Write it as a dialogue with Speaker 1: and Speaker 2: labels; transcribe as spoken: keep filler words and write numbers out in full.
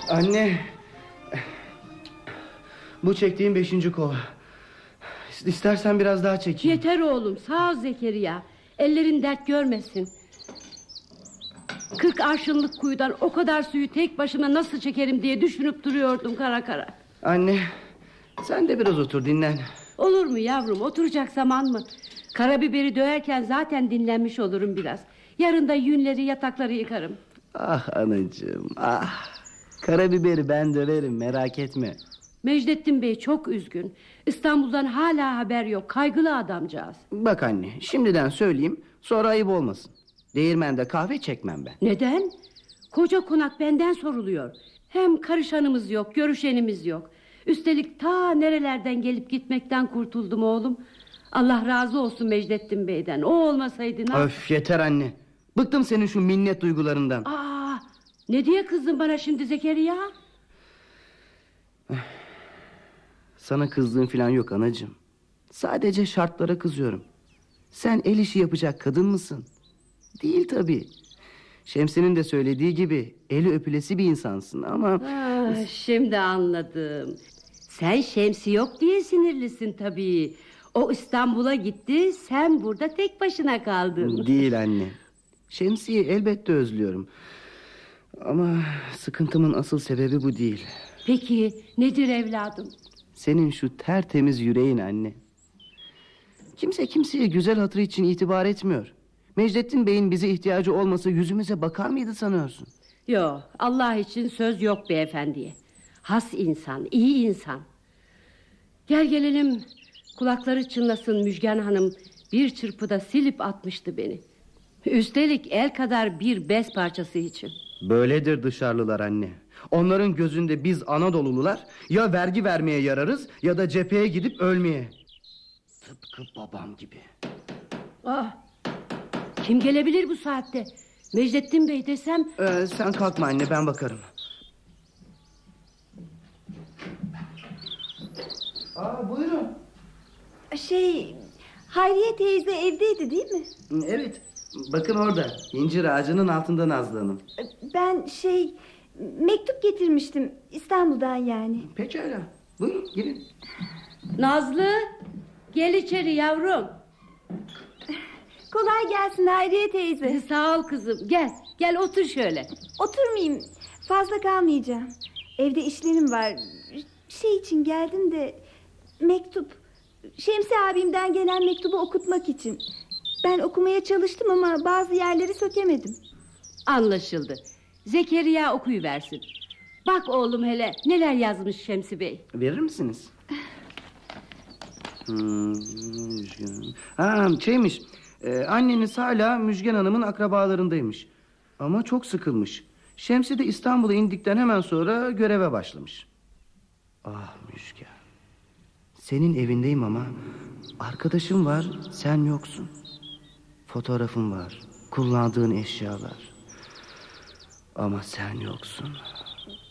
Speaker 1: Anne, bu çektiğim beşinci kova. İstersen biraz daha çekeyim.
Speaker 2: Yeter oğlum, sağ ol Zekeriya. Ellerin dert görmesin. Kırk arşınlık kuyudan o kadar suyu tek başıma nasıl çekerim diye düşünüp duruyordum kara kara.
Speaker 1: Anne, sen de biraz otur, dinlen.
Speaker 2: Olur mu yavrum, oturacak zaman mı? Karabiberi döverken zaten dinlenmiş olurum biraz. Yarın da yünleri, yatakları yıkarım.
Speaker 1: Ah anacığım, ah. Karabiberi ben döverim, merak etme.
Speaker 2: Mecdettin Bey çok üzgün. İstanbul'dan hala haber yok. Kaygılı adamcağız.
Speaker 1: Bak anne, şimdiden söyleyeyim, sonra ayıp olmasın. Değirmende kahve çekmem ben.
Speaker 2: Neden? Koca konak benden soruluyor. Hem karışanımız yok, görüşenimiz yok. Üstelik ta nerelerden gelip gitmekten kurtuldum oğlum. Allah razı olsun Mecdettin Bey'den. O olmasaydı ne...
Speaker 1: Öf, yeter anne. Bıktım senin şu minnet duygularından.
Speaker 2: Aa, ne diye kızdın bana şimdi Zekeriya?
Speaker 1: Sana kızdığım falan yok anacığım. Sadece şartlara kızıyorum. Sen el işi yapacak kadın mısın? Değil tabii. Şemsi'nin de söylediği gibi eli öpülesi bir insansın ama...
Speaker 2: Ah, şimdi anladım. Sen Şemsi yok diye sinirlisin tabii. O İstanbul'a gitti, sen burada tek başına kaldın.
Speaker 1: Değil anne. Şemsi'yi elbette özlüyorum. Ama sıkıntımın asıl sebebi bu değil.
Speaker 2: Peki nedir evladım?
Speaker 1: Senin şu tertemiz yüreğin anne. Kimse kimseye güzel hatırı için itibar etmiyor. Mecdettin Bey'in bize ihtiyacı olmasa yüzümüze bakar mıydı sanıyorsun?
Speaker 2: Yok, Allah için söz yok beyefendiye. Has insan, iyi insan. Gel gelelim, kulakları çınlasın Müjgan Hanım. Bir çırpıda silip atmıştı beni. Üstelik el kadar bir bez parçası için.
Speaker 1: Böyledir dışarılılar anne. Onların gözünde biz Anadolulular ya vergi vermeye yararız ya da cepheye gidip ölmeye. Tıpkı babam gibi.
Speaker 2: Ah, kim gelebilir bu saatte? Mecdettin Bey desem...
Speaker 1: Ee, sen kalkma anne, ben bakarım. Aa, buyurun.
Speaker 3: Şey, Hayriye teyze evdeydi değil mi?
Speaker 1: Evet, bakın orada, incir ağacının altında Nazlı Hanım.
Speaker 3: Ben şey, mektup getirmiştim İstanbul'dan yani.
Speaker 1: Pekala, buyurun girin.
Speaker 2: Nazlı, gel içeri yavrum.
Speaker 3: Kolay gelsin Hayriye teyze.
Speaker 2: Sağ ol kızım, gel gel otur şöyle.
Speaker 3: Oturmayayım, fazla kalmayacağım. Evde işlerim var. Şey için geldim de, mektup. Şemsi abimden gelen mektubu okutmak için. Ben okumaya çalıştım ama bazı yerleri sökemedim.
Speaker 2: Anlaşıldı. Zekeriya okuyuversin. Bak oğlum hele neler yazmış Şemsi Bey.
Speaker 1: Verir misiniz? hmm, ha, şeymiş... Ee, anneniz hala Müjgan Hanım'ın akrabalarındaymış. Ama çok sıkılmış. Şemsi de İstanbul'a indikten hemen sonra göreve başlamış. Ah Müjgan, senin evindeyim ama arkadaşım var, sen yoksun. Fotoğrafın var, kullandığın eşyalar. Ama sen yoksun.